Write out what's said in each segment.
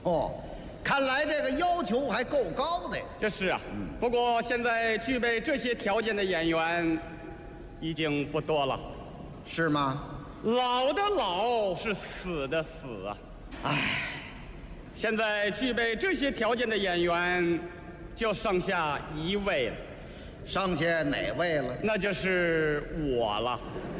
哦，看来这个要求还够高的。 这是啊，不过现在具备这些条件的演员已经不多了。 是吗？ 老的老，是死的死啊！ 唉， 现在具备这些条件的演员就剩下一位了， 剩下哪位了？ 那就是我了。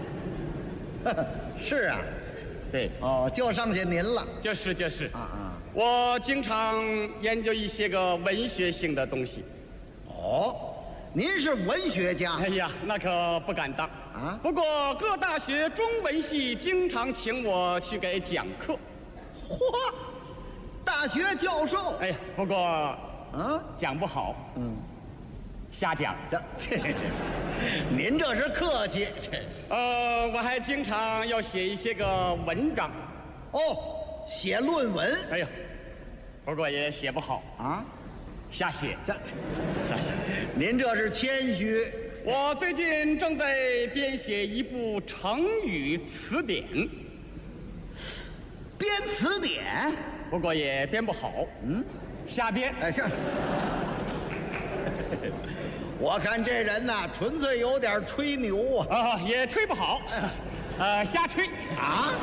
是啊， 对， 哦，就剩下您了。 就是啊啊， 我经常研究一些个文学性的东西。 哦，您是文学家哎呀，那可不敢当啊？ 不过各大学中文系经常请我去给讲课。 嚯，大学教授。 哎呀，不过啊， 讲不好，瞎讲。 这，您这是客气。 我还经常要写一些个文章。 哦，写论文。 哎呀，不过也写不好， 啊， 瞎写。瞎写。 您这是谦虚。 我最近正在编写一部成语词典， 编词典。 不过也编不好，瞎编。 哎，像我看这人呐，纯粹有点吹牛啊。 也吹不好，瞎吹啊！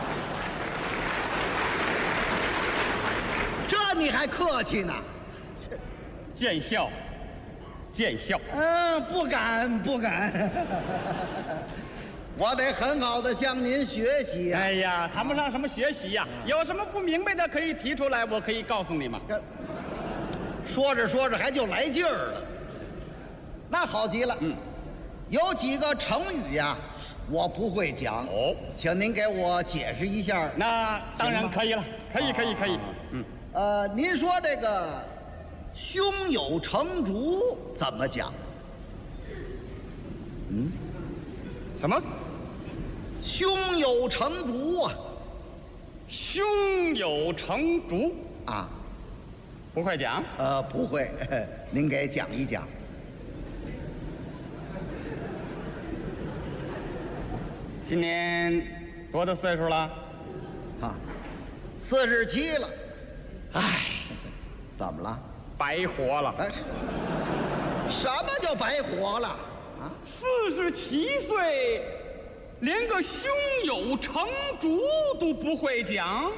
这你还客气呢？ 见笑，见笑。 不敢不敢，我得很好的向您学习呀。 哎呀，谈不上什么学习呀，有什么不明白的可以提出来，我可以告诉你嘛。 说着说着还就来劲儿了，那好极了。有几个成语呀，我不会讲。 哦， 请您给我解释一下。 那当然可以了，可以。 您说这个胸有成竹怎么讲？ 什么？ 胸有成竹啊！ 胸有成竹啊， 不会讲？ 不会，您给讲一讲。 今年多大岁数了？ 啊，47了。 唉， 怎么了？ 白活了。 哎，什么叫白活了？啊 ，47岁，连个胸有成竹都不会讲。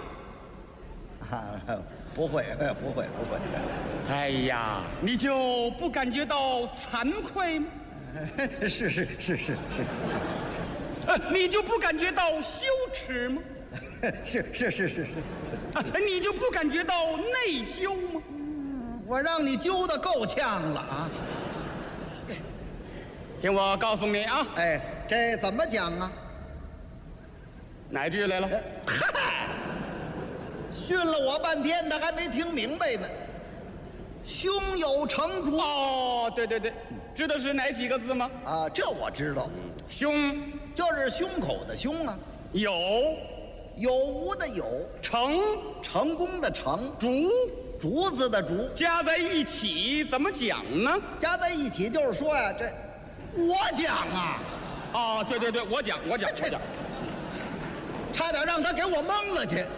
不会。 哎呀，你就不感觉到惭愧吗？ 是。 你就不感觉到羞耻吗？ 是。 你就不感觉到内疚吗？ 我让你揪得够呛了啊！ 听我告诉你啊， 哎，这怎么讲啊？ 哪句来了？ 嗨，训了我半天，他还没听明白呢。胸有成竹。 哦，对，知道是哪几个字吗？ 啊，这我知道。 胸就是胸口的胸啊。 有无的有，成功的成，竹子的竹， 加在一起怎么讲呢？ 加在一起就是说呀，这我讲啊。 哦，对，我讲， 差点让他给我蒙了去。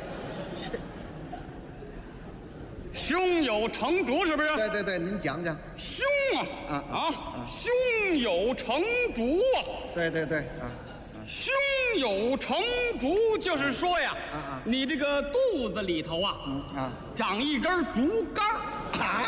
胸有成竹是不是？ 对，您讲讲。 胸啊， 胸有成竹啊。 对啊。 胸有成竹就是说呀，你这个肚子里头长一根竹竿啊。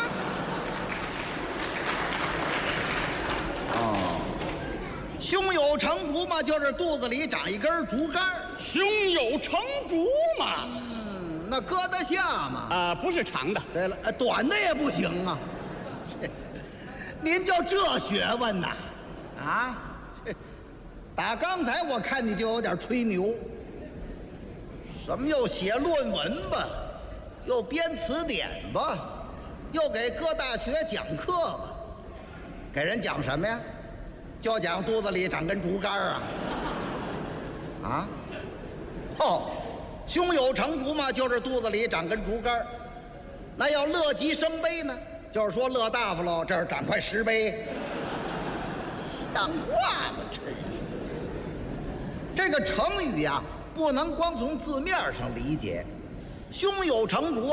哦，胸有成竹嘛，就是肚子里长一根竹竿。 胸有成竹嘛， 那搁得下吗？ 不是长的。 对了，短的也不行啊。您就这学问呐？啊？打刚才我看你就有点吹牛，什么又写论文吧，又编词典吧，又给各大学讲课吧，给人讲什么呀？就讲肚子里长根竹竿啊！啊？胸有成竹嘛，就是肚子里长根竹竿。那要乐极生悲呢，就是说乐大发喽，这儿长块石碑，像话吗？真是。这个成语呀，不能光从字面上理解。胸有成竹